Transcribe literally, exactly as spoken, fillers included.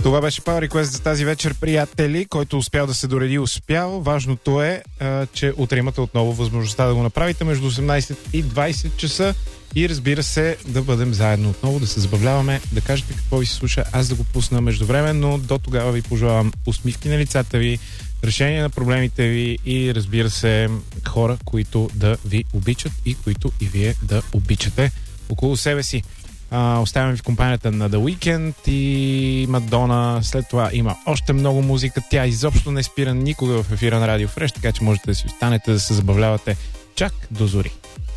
Това беше Power Request за тази вечер, приятели. Който успял да се дореди, успял. Важното е, а, че утре имате отново възможността да го направите между осемнайсет и двайсет часа. И разбира се, да бъдем заедно отново, да се забавляваме, да кажете какво ви се слуша, аз да го пусна междувременно. До тогава ви пожелавам усмивки на лицата ви, решение на проблемите ви и разбира се, хора, които да ви обичат и които и вие да обичате около себе си. А, оставям ви в компанията на The Weeknd и Мадона. След това има още много музика. Тя изобщо не спира никога в ефира на Радио Фреш, така че можете да си останете да се забавлявате чак до зори.